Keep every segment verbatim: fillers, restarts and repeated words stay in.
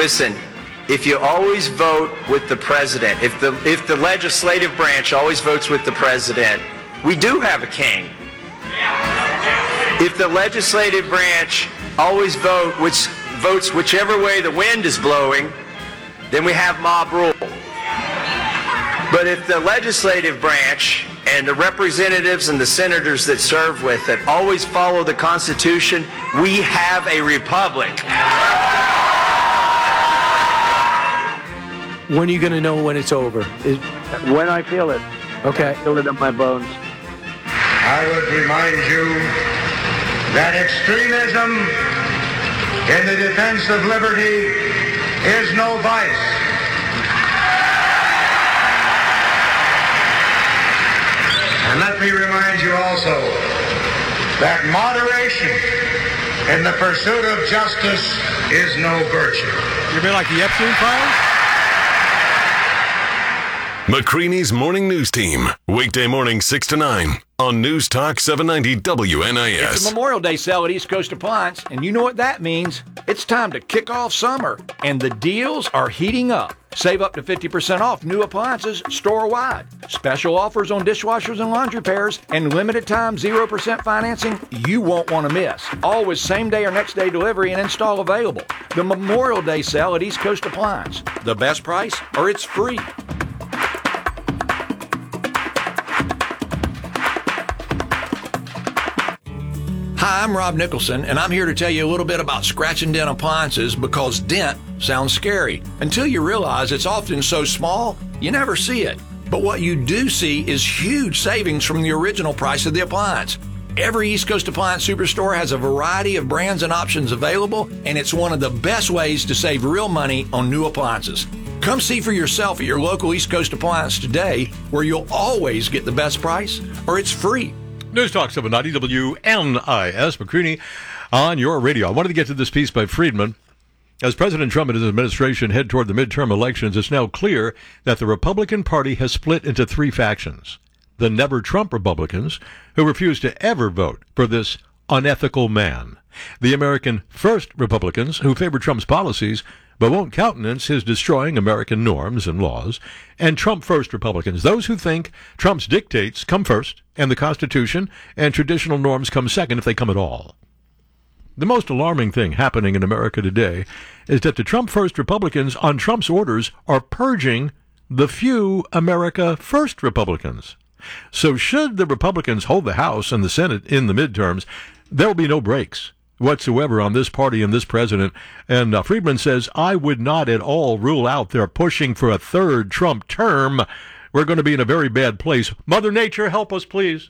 listen, if you always vote with the president, if the if the legislative branch always votes with the president, we do have a king. If the legislative branch always vote which votes whichever way the wind is blowing, then we have mob rule. But if the legislative branch and the representatives and the senators that serve with it always follow the Constitution, we have a republic. When are you going to know when it's over? Is... When I feel it. Okay. I feel it in my bones. I would remind you that extremism in the defense of liberty is no vice. And let me remind you also that moderation in the pursuit of justice is no virtue. You mean like the Epstein files? McCreany's Morning News Team, weekday morning six to nine on News Talk seven ninety W N I S. It's a Memorial Day sale at East Coast Appliance, and you know what that means. It's time to kick off summer, and the deals are heating up. Save up to fifty percent off new appliances store-wide. Special offers on dishwashers and laundry pairs, and limited time zero percent financing you won't want to miss. All with same-day or next-day delivery and install available. The Memorial Day sale at East Coast Appliance. The best price, or it's free. Hi, I'm Rob Nicholson, and I'm here to tell you a little bit about scratch and dent appliances because dent sounds scary until you realize it's often so small you never see it. But what you do see is huge savings from the original price of the appliance. Every East Coast Appliance Superstore has a variety of brands and options available, and it's one of the best ways to save real money on new appliances. Come see for yourself at your local East Coast Appliance today, where you'll always get the best price, or it's free. News Talk seven ninety W N I S, McCreany on your radio. I wanted to get to this piece by Friedman. As President Trump and his administration head toward the midterm elections, it's now clear that the Republican Party has split into three factions. The Never Trump Republicans, who refuse to ever vote for this unethical man. The American First Republicans, who favor Trump's policies but won't countenance his destroying American norms and laws. And Trump First Republicans, those who think Trump's dictates come first and the Constitution and traditional norms come second if they come at all. The most alarming thing happening in America today is that the Trump First Republicans on Trump's orders are purging the few America First Republicans. So should the Republicans hold the House and the Senate in the midterms, there will be no breaks whatsoever on this party and this president. And uh, Friedman says, I would not at all rule out they're pushing for a third Trump term. We're going to be in a very bad place. Mother Nature, help us, please.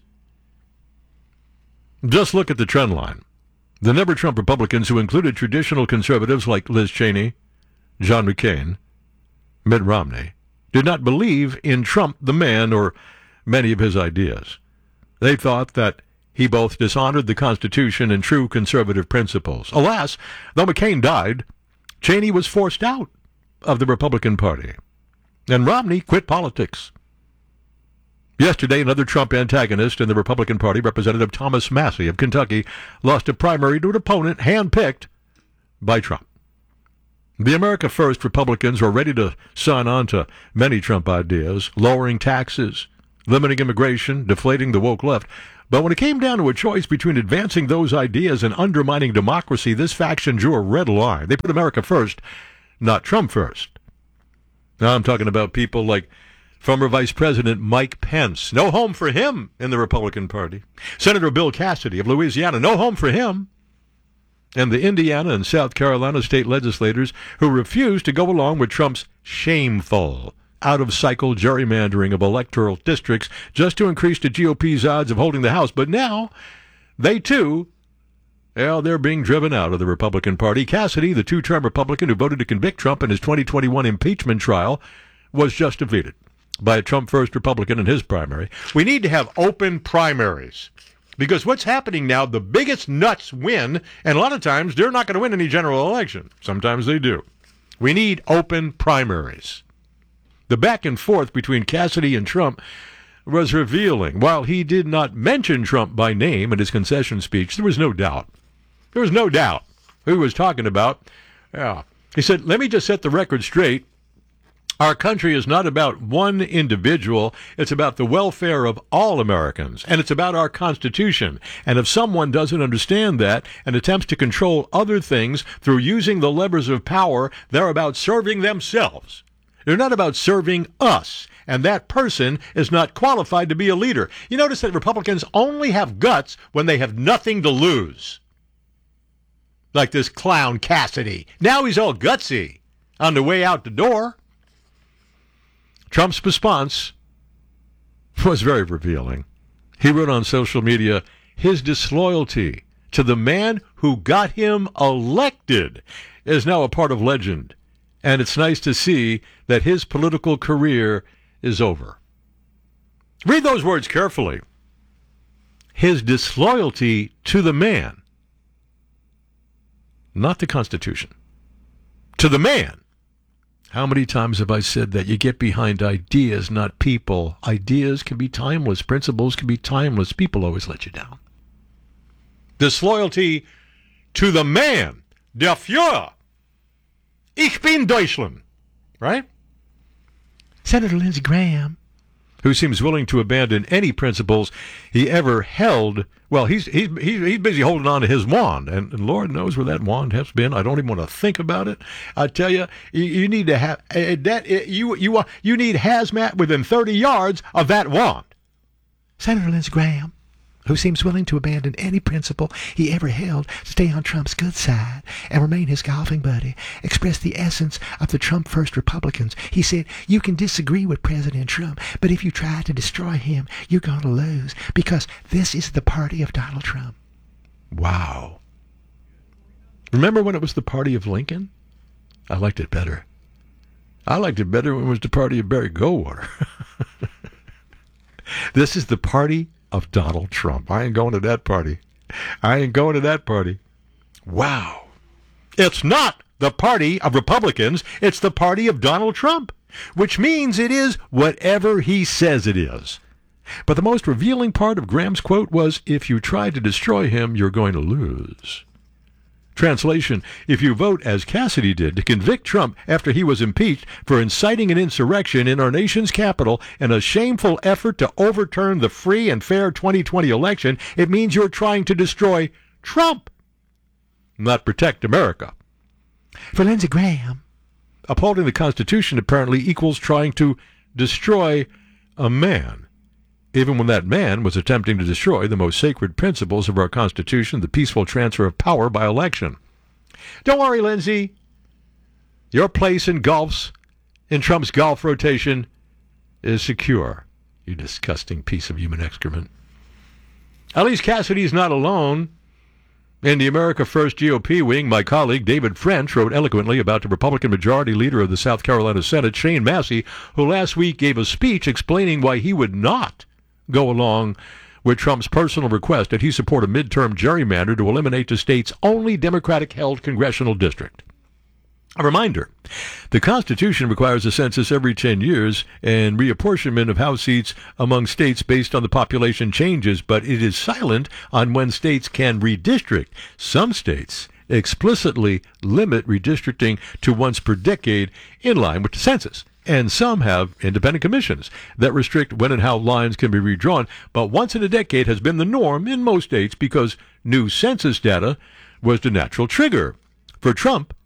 Just look at the trend line. The Never Trump Republicans, who included traditional conservatives like Liz Cheney, John McCain, Mitt Romney, did not believe in Trump the man or many of his ideas. They thought that he both dishonored the Constitution and true conservative principles. Alas, though McCain died, Cheney was forced out of the Republican Party, and Romney quit politics. Yesterday, another Trump antagonist in the Republican Party, Representative Thomas Massie of Kentucky, lost a primary to an opponent handpicked by Trump. The America First Republicans were ready to sign on to many Trump ideas, lowering taxes, limiting immigration, deflating the woke left. But when it came down to a choice between advancing those ideas and undermining democracy, this faction drew a red line. They put America first, not Trump first. Now I'm talking about people like former Vice President Mike Pence. No home for him in the Republican Party. Senator Bill Cassidy of Louisiana. No home for him. And the Indiana and South Carolina state legislators who refused to go along with Trump's shameful out-of-cycle gerrymandering of electoral districts just to increase the G O P's odds of holding the House. But now, they too, well, they're being driven out of the Republican Party. Cassidy, the two-term Republican who voted to convict Trump in his twenty twenty-one impeachment trial, was just defeated by a Trump First Republican in his primary. We need to have open primaries. Because what's happening now, the biggest nuts win, and a lot of times they're not going to win any general election. Sometimes they do. We need open primaries. The back and forth between Cassidy and Trump was revealing. While he did not mention Trump by name in his concession speech, there was no doubt. There was no doubt who he was talking about. Yeah. He said, let me just set the record straight. Our country is not about one individual. It's about the welfare of all Americans, and it's about our Constitution. And if someone doesn't understand that and attempts to control other things through using the levers of power, they're about serving themselves. They're not about serving us, and that person is not qualified to be a leader. You notice that Republicans only have guts when they have nothing to lose. Like this clown Cassidy. Now he's all gutsy on the way out the door. Trump's response was very revealing. He wrote on social media, his disloyalty to the man who got him elected is now a part of legend, and it's nice to see that his political career is over. Read those words carefully. His disloyalty to the man, not the Constitution, to the man. How many times have I said that? You get behind ideas, not people. Ideas can be timeless. Principles can be timeless. People always let you down. Disloyalty to the man, der Führer. Ich bin Deutschland. Right? Senator Lindsey Graham, who seems willing to abandon any principles he ever held. Well, he's he's he's, he's busy holding on to his wand, and, and Lord knows where that wand has been. I don't even want to think about it. I tell you, you, you need to have uh, that. Uh, you you uh, you need hazmat within thirty yards of that wand. Senator Lindsey Graham, who seems willing to abandon any principle he ever held to stay on Trump's good side and remain his golfing buddy, expressed the essence of the Trump First Republicans. He said, you can disagree with President Trump, but if you try to destroy him, you're going to lose, because this is the party of Donald Trump. Wow. Remember when it was the party of Lincoln? I liked it better. I liked it better when it was the party of Barry Goldwater. This is the party of Donald Trump. I ain't going to that party. I ain't going to that party. Wow. It's not the party of Republicans. It's the party of Donald Trump, which means it is whatever he says it is. But the most revealing part of Graham's quote was, if you try to destroy him, you're going to lose. Translation, if you vote as Cassidy did to convict Trump after he was impeached for inciting an insurrection in our nation's capital in a shameful effort to overturn the free and fair twenty twenty election, it means you're trying to destroy Trump, not protect America. For Lindsey Graham, upholding the Constitution apparently equals trying to destroy a man, even when that man was attempting to destroy the most sacred principles of our Constitution, the peaceful transfer of power by election. Don't worry, Lindsey. Your place in golf's, in Trump's golf rotation is secure, you disgusting piece of human excrement. At least Cassidy's not alone. In the America First G O P wing, my colleague David French wrote eloquently about the Republican Majority Leader of the South Carolina Senate, Shane Massey, who last week gave a speech explaining why he would not go along with Trump's personal request that he support a midterm gerrymander to eliminate the state's only Democratic-held congressional district. A reminder, the Constitution requires a census every ten years and reapportionment of House seats among states based on the population changes, but it is silent on when states can redistrict. Some states explicitly limit redistricting to once per decade in line with the census, and some have independent commissions that restrict when and how lines can be redrawn, but once in a decade has been the norm in most states because new census data was the natural trigger. For Trump,